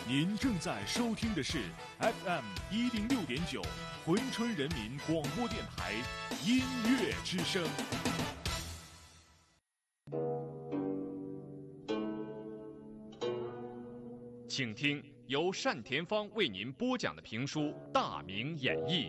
您正在收听的是 FM106.9珲春人民广播电台音乐之声。请听由单田芳为您播讲的评书《大明演义》。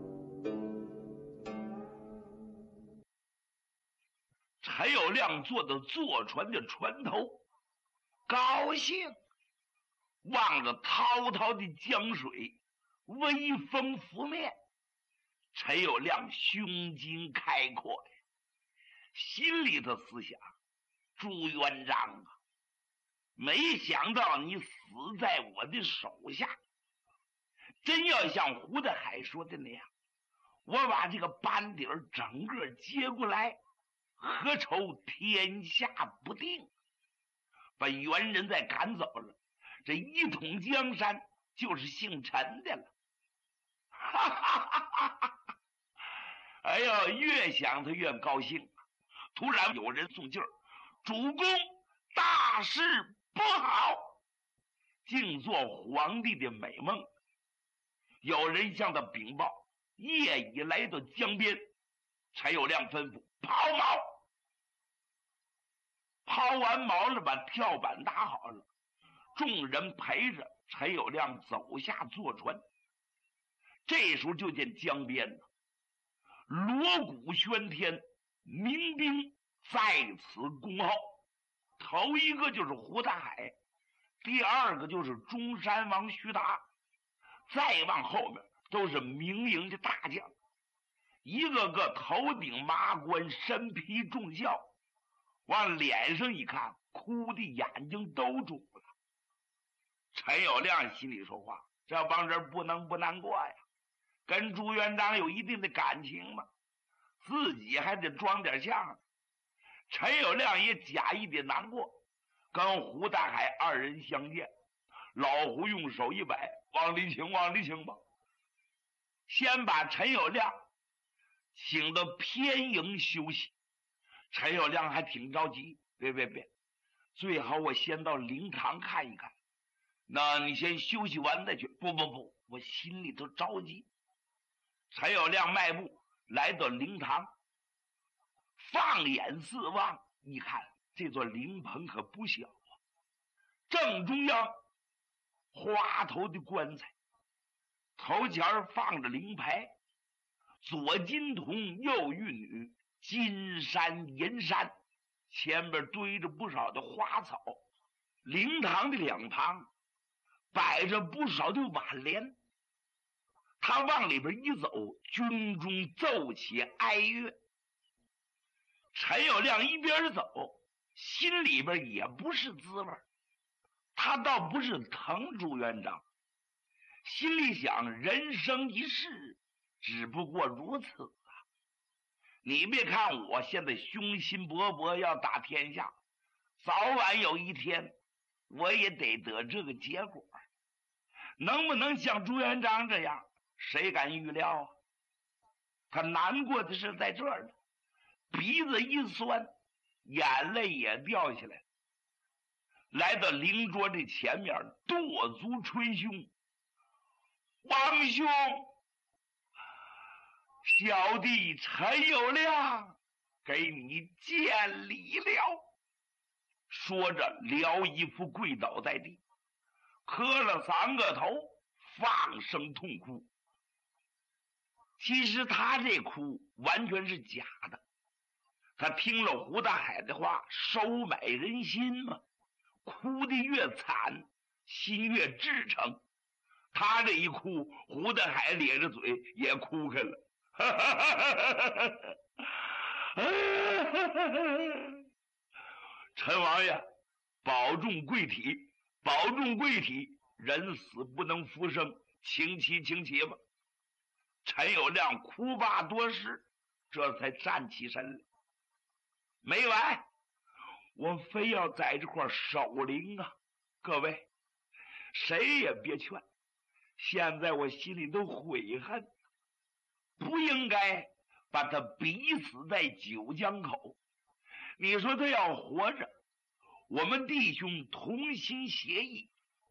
陈友谅坐在坐船的船头，高兴，望着滔滔的江水，微风拂面，陈友谅胸襟开阔呀，心里头思想：朱元璋啊，没想到你死在我的手下。真要像胡德海说的那样，我把这个班底儿整个接过来，何愁天下不定？把元人再赶走了，这一统江山就是姓陈的了。哈哈哈哈哈！哎呦，越想他越高兴。突然有人送信儿：主公大事不好，竟做皇帝的美梦。有人向他禀报，夜已来到江边。陈友谅吩咐抛锚，抛完锚了，把跳板搭好了，众人陪着陈友谅走下坐船。这时候就见江边锣鼓喧天，民兵在此恭候。头一个就是胡大海，第二个就是中山王徐达，再往后面都是民营的大将，一个个头顶麻冠，身披重孝，往脸上一看，哭的眼睛都肿了。陈友谅心里说话：这帮人不能不难过呀，跟朱元璋有一定的感情嘛，自己还得装点像。陈友谅也假意的难过，跟胡大海二人相见，老胡用手一摆：往里请，往里请吧。先把陈友谅请到偏营休息。陈友谅还挺着急：别，最好我先到灵堂看一看。那你先休息完再去。不，我心里头着急。陈友谅迈步来到灵堂，放眼四望，一看这座灵棚可不小啊。正中央花头的棺材，头前放着灵牌，左金童右玉女，金山银山，前边堆着不少的花草。灵堂的两旁摆着不少的挽联。他往里边一走，军中奏起哀乐。陈友谅一边走，心里边也不是滋味。他倒不是疼朱元璋，心里想人生一世只不过如此啊。你别看我现在雄心勃勃要打天下，早晚有一天我也得得这个结果。能不能像朱元璋这样，谁敢预料啊？他难过的是在这儿呢，鼻子一酸，眼泪也掉下来，来到灵桌的前面，跺足捶胸：王兄，小弟陈友谅给你见礼了。说着撩衣服跪倒在地，磕了3个头，放声痛哭。其实他这哭完全是假的，他听了胡大海的话，收买人心嘛，哭得越惨，心越至诚。他这一哭，胡大海咧着嘴也哭开了。陈王爷，保重贵体，保重贵体，人死不能复生，请起吧。陈友谅哭罢多时，这才站起身来。没完，我非要在这块守灵啊！各位，谁也别劝，现在我心里都悔恨，不应该把他逼死在九江口。你说他要活着，我们弟兄同心协议，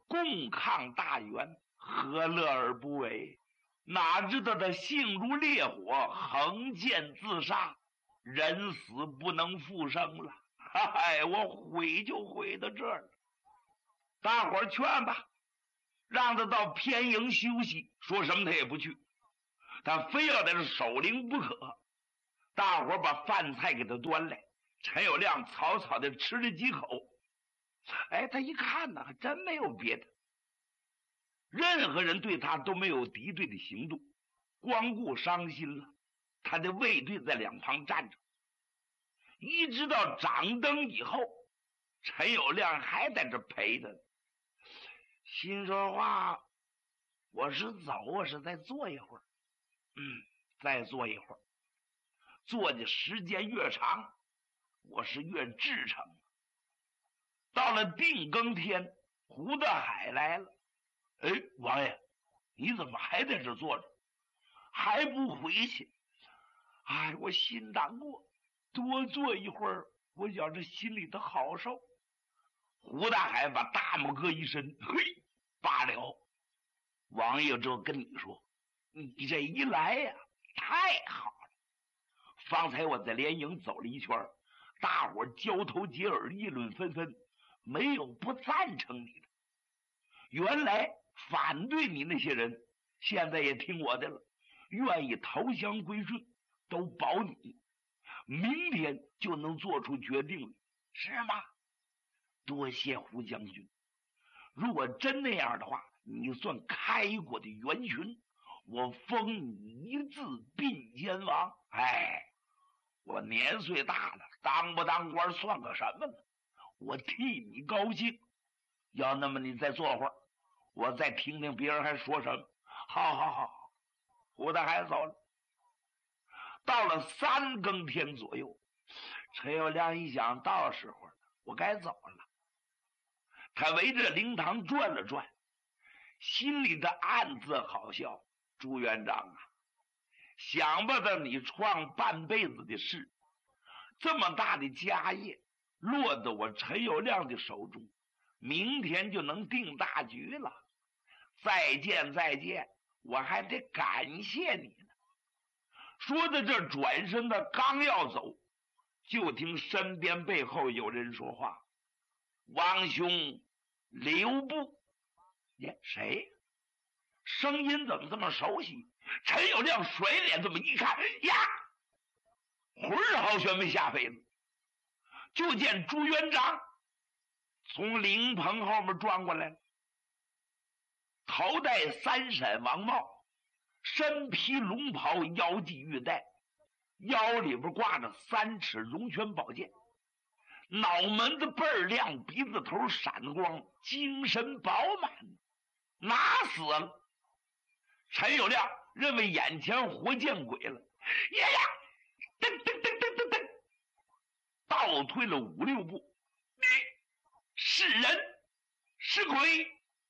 共抗大元，何乐而不为？哪知道他性如烈火，横剑自杀，人死不能复生了。哎，我悔就悔到这儿了。大伙儿劝吧，让他到偏营休息，说什么他也不去，他非要在这守灵不可。大伙儿把饭菜给他端来，陈友谅草草的吃了几口。哎，他一看呢，还真没有别的，任何人对他都没有敌对的行动，光顾伤心了。他的卫队在两旁站着，一直到掌灯以后，陈友谅还在这陪着。心说话，我是走，我是再坐一会儿，再坐一会儿，坐的时间越长，我是越至诚。到了定更天，胡大海来了。哎，王爷，你怎么还在这坐着，还不回去？哎，我心难过，多坐一会儿，我觉着心里头好受。胡大海把大拇哥一伸，嘿，罢了。王爷这跟你说，你这一来呀，太好了。方才我在连营走了一圈，大伙交头接耳，议论纷纷，没有不赞成你的。原来反对你那些人，现在也听我的了，愿意投降归顺，都保你，明天就能做出决定了，是吗？多谢胡将军。如果真那样的话，你算开国的元勋，我封你一字并肩王。哎，我年岁大了，当不当官算个什么呢？我替你高兴。要那么你再坐会儿，我再听听别人还说什么。好好好，胡大海走了。到了3更天左右，陈友谅一想，到时候了，我该走了。他围着灵堂转了转，心里的暗自好笑。朱元璋啊，想不到你创半辈子的事，这么大的家业落到我陈友谅的手中，明天就能定大局了。再见再见，我还得感谢你呢。说到这，转身的刚要走，就听身边背后有人说话：“王兄，留步！”耶，谁？声音怎么这么熟悉？陈友谅甩脸这么一看，呀，魂儿好悬没下飞了。就见朱元璋从灵棚后面转过来了，头戴3闪王帽，身披龙袍，腰系玉带，腰里边挂着3尺龙泉宝剑，脑门子倍儿亮，鼻子头闪光，精神饱满。哪死了？陈友谅认为眼前活见鬼了，呀呀，噔噔噔噔噔噔，倒退了5、6步。你是人是鬼？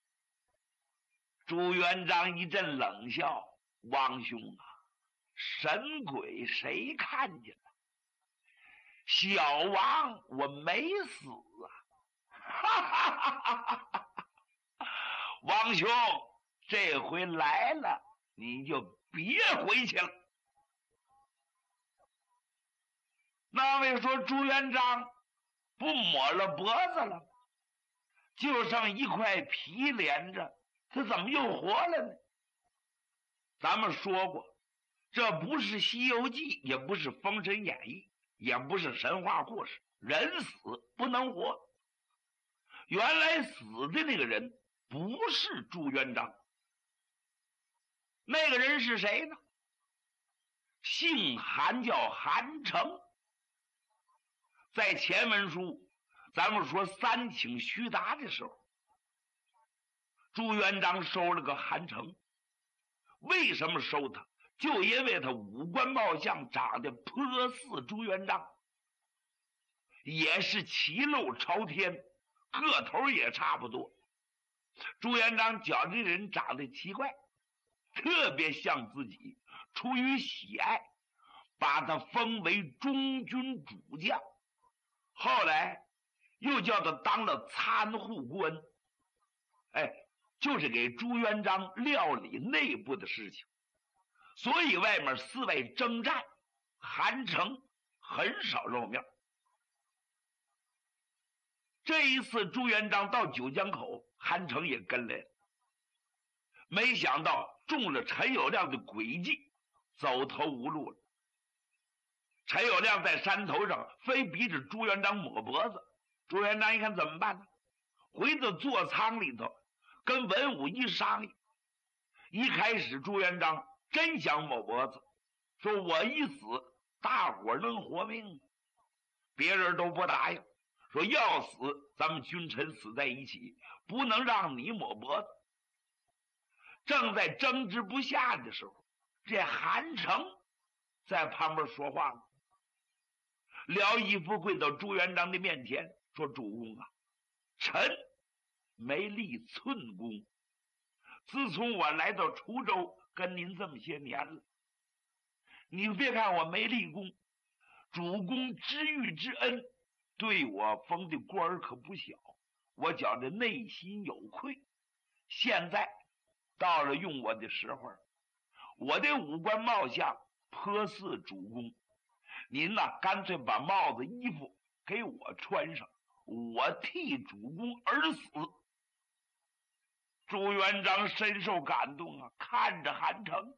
朱元璋一阵冷笑：“王兄啊，神鬼谁看见了？小王我没死啊！”哈哈哈哈哈！王兄，这回来了，你就别回去了。那位说朱元璋不抹了脖子了，就剩一块皮连着，他怎么又活了呢？咱们说过，这不是《西游记》，也不是《封神演义》，也不是神话故事。人死不能活。原来死的那个人不是朱元璋，那个人是谁呢？姓韩，叫韩成。在前文书咱们说3请徐达的时候，朱元璋收了个韩成。为什么收他？就因为他五官貌相长得颇似朱元璋，也是齐露朝天，个头也差不多。朱元璋觉得这人长得奇怪，特别像自己，出于喜爱，把他封为中军主将，后来又叫他当了参护官。 就是给朱元璋料理内部的事情。所以外面四外征战，韩城很少露面。这一次朱元璋到九江口，韩城也跟来了，没想到中了陈友谅的诡计，走投无路了。陈友谅在山头上非逼着朱元璋抹脖子，朱元璋一看怎么办呢？回到座舱里头跟文武一商议。一开始朱元璋真想抹脖子，说我一死大伙能活命，别人都不答应，说要死咱们君臣死在一起，不能让你抹脖子。正在争执不下的时候，这韩城在旁边说话了。廖义夫跪到朱元璋的面前说，主公啊，臣没立寸功，自从我来到滁州跟您这么些年了，你别看我没立功，主公知遇之恩对我封的官儿可不小，我觉着内心有愧。现在到了用我的时候，我的五官貌相颇似主公，您呐，干脆把帽子衣服给我穿上，我替主公而死。朱元璋深受感动啊，看着韩城，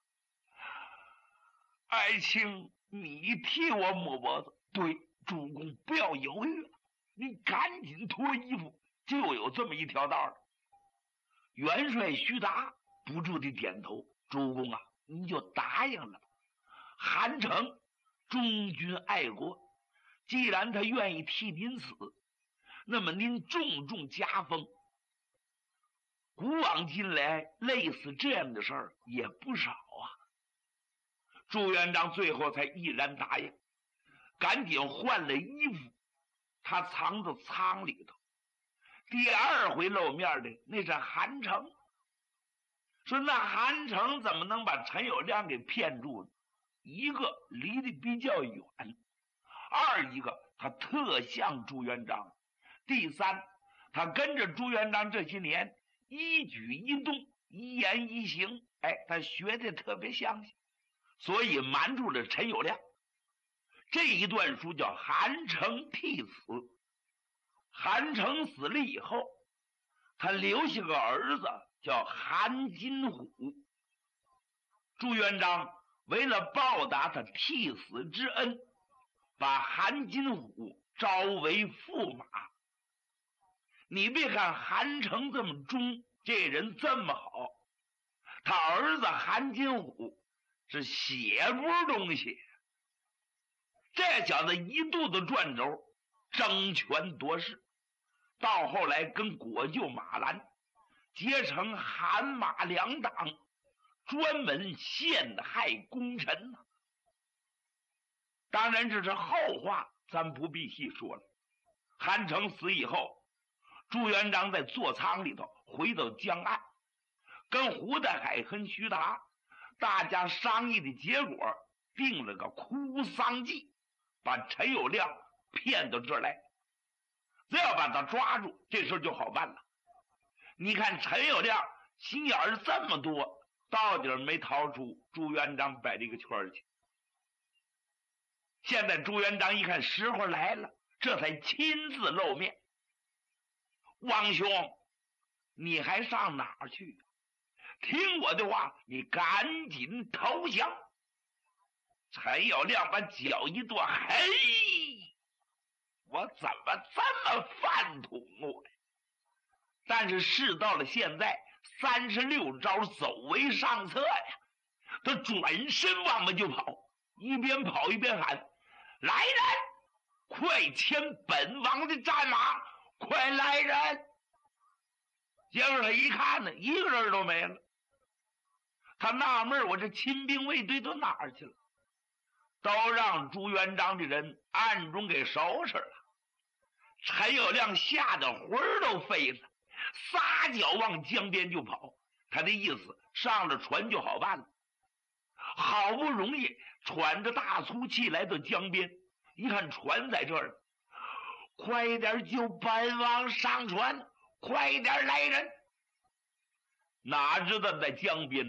爱卿，你替我抹脖子，对，主公不要犹豫了，你赶紧脱衣服，就有这么一条道了。元帅徐达不住地点头，主公啊，您就答应了吧。韩城忠君爱国，既然他愿意替您死，那么您重重加封。古往今来类似这样的事儿也不少啊。朱元璋最后才毅然答应，赶紧换了衣服，他藏到舱里头。第二回露面的那是韩城，说那韩城怎么能把陈友谅给骗住呢？一个离得比较远，二一个他特像朱元璋，第三他跟着朱元璋这些年一举一动一言一行，他学的特别详细，所以瞒住了陈友谅。这一段书叫韩城替死。韩城死了以后，他留下个儿子叫韩金虎。朱元璋为了报答他替死之恩，把韩金虎招为驸马。你别看韩城这么忠，这人这么好，他儿子韩金虎是血不东西。这小子一肚子转轴，争权夺势，到后来跟国舅马兰结成韩马两党，专门陷害功臣呢。当然这是后话，咱不必细说了。韩城死以后，朱元璋在座舱里头回到江岸，跟胡德海和徐达大家商议的结果，定了个哭丧计，把陈友谅骗到这儿来。只要把他抓住，这事就好办了。你看陈友谅心眼儿这么多，到底没逃出朱元璋摆这个圈去。现在朱元璋一看时候来了，这才亲自露面。王兄，你还上哪儿去？听我的话，你赶紧投降。陈友谅把脚一跺，嘿，我怎么这么犯土木呢？但是事到了现在，36招走为上策呀。他转身往门就跑，一边跑一边喊：来人，快牵本王的战马，快来人！结果他一看呢，一个人都没了。他纳闷，我这亲兵卫队都哪儿去了？都让朱元璋的人暗中给收拾了。陈友谅吓得魂儿都飞了，撒脚往江边就跑。他的意思，上了船就好办了。好不容易喘着大粗气来到江边，一看船在这儿，快点救本王上船，快点来人！ 哪知道在江边，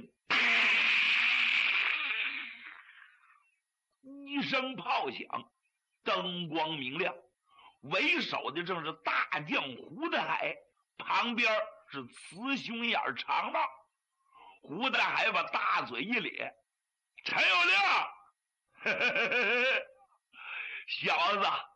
一声炮响，灯光明亮，为首的正是大将胡大海，旁边是雌雄眼长帽。胡大海把大嘴一咧：“陈友谅，小子，